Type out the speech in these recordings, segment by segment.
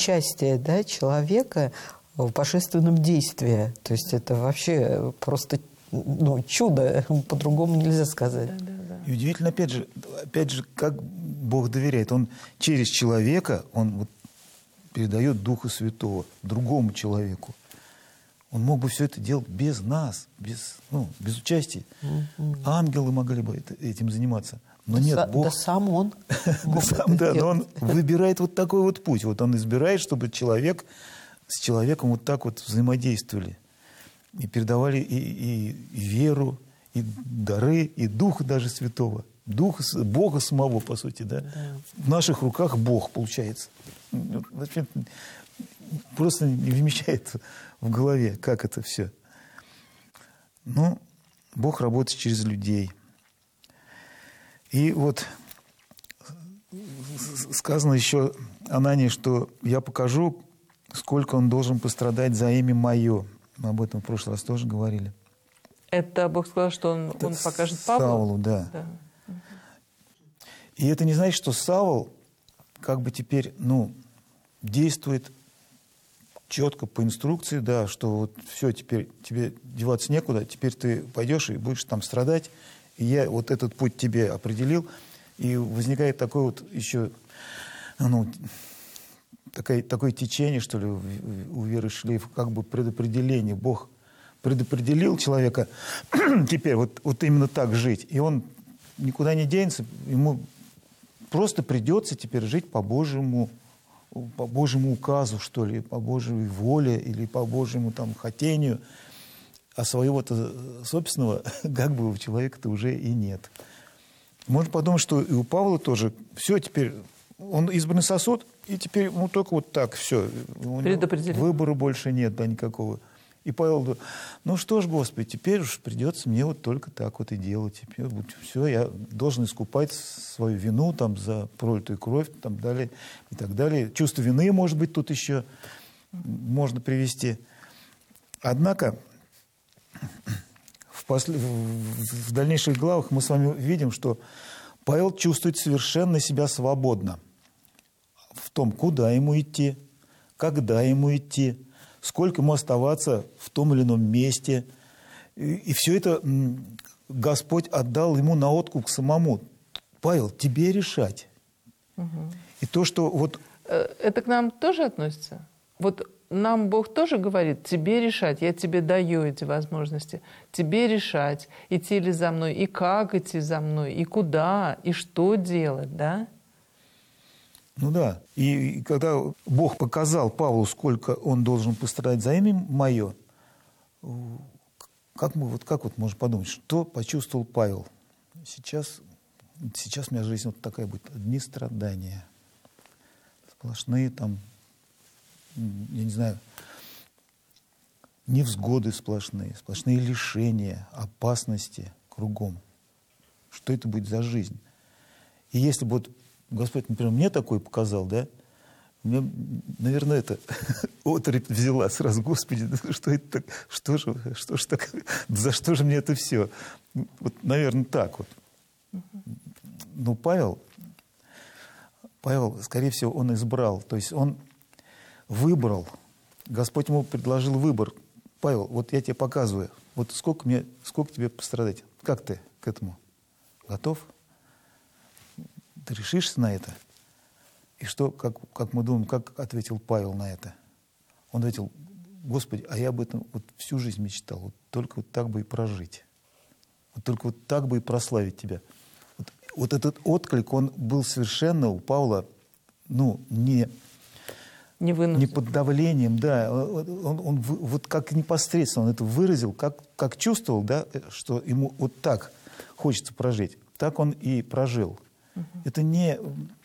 участие, да, человека в божественном действии. То есть это вообще просто чудо, по-другому нельзя сказать. Да. И удивительно, опять же, как Бог доверяет. Он через человека, он передает Духа Святого другому человеку. Он мог бы все это делать без нас, без участия. Ангелы могли бы этим заниматься. Но нет, Бог... Да сам он. Но он выбирает вот такой вот путь. Вот он избирает, чтобы человек с человеком вот так вот взаимодействовали. И передавали и веру, и дары, и Духа даже Святого. Духа, Бога самого, по сути, да? В наших руках Бог, получается. Вообще, просто не вмещается в голове, как это все. Но Бог работает через людей. И вот сказано еще Анании, что я покажу, сколько он должен пострадать за имя мое. Мы об этом в прошлый раз тоже говорили. Это Бог сказал, что он покажет Павлу? Савлу, да. И это не значит, что Савл как бы теперь, действует четко по инструкции, да, что вот все, теперь тебе деваться некуда, теперь ты пойдешь и будешь там страдать, и я вот этот путь тебе определил, и возникает такой вот еще, такое течение, что ли, у Веры Шлейф, как бы предопределение. Бог предопределил человека теперь вот именно так жить, и он никуда не денется, ему просто придется теперь жить по Божьему указу, что ли, по Божьей воле или по Божьему хотению, а своего-то собственного как бы у человека-то уже и нет. Можно подумать, что и у Павла тоже все теперь, он избранный сосуд, и теперь только вот так все. Выбора больше нет, да, никакого. И Павел говорит, что ж, Господи, теперь уж придется мне вот только так вот и делать. Теперь все, я должен искупать свою вину там, за пролитую кровь там, далее, и так далее. Чувство вины, может быть, тут еще можно привести. Однако в дальнейших главах мы с вами видим, что Павел чувствует совершенно себя свободно в том, куда ему идти, когда ему идти, сколько ему оставаться в том или ином месте. И все это Господь отдал ему на откуп самому. Павел, тебе решать. И то, что вот... Это к нам тоже относится? Вот нам Бог тоже говорит, тебе решать, я тебе даю эти возможности. Тебе решать, идти ли за мной, и как идти за мной, и куда, и что делать, да? Да. И когда Бог показал Павлу, сколько он должен пострадать за имя мое, как можно подумать, что почувствовал Павел? Сейчас у меня жизнь вот такая будет. Одни страдания. Сплошные там, я не знаю, невзгоды сплошные лишения, опасности кругом. Что это будет за жизнь? И если бы Господь, например, мне такой показал, да, мне, наверное, это оторопь взяла сразу, Господи, что это так, что ж так, за что же мне это все? Вот, наверное, так вот. Но Павел, скорее всего, он избрал, то есть он выбрал, Господь ему предложил выбор. Павел, вот я тебе показываю, вот сколько тебе пострадать, как ты к этому готов? Ты решишься на это? И что, как мы думаем, как ответил Павел на это? Он ответил, Господи, а я об этом всю жизнь мечтал, только вот так бы и прожить. Только вот так бы и прославить Тебя. Вот этот отклик, он был совершенно у Павла, не под давлением, да. Он вот как непосредственно он это выразил, как чувствовал, да, что ему вот так хочется прожить. Так он и прожил. Это не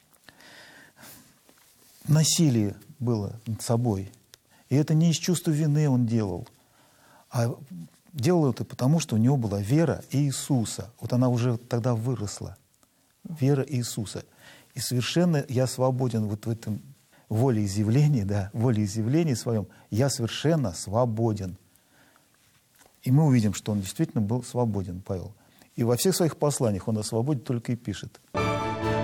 насилие было над собой. И это не из чувства вины он делал. А делал это потому, что у него была вера Иисуса. Вот она уже тогда выросла. Вера Иисуса. И совершенно я свободен вот в этом волеизъявлении, да, волеизъявлении своем. Я совершенно свободен. И мы увидим, что он действительно был свободен, Павел. И во всех своих посланиях он о свободе только и пишет.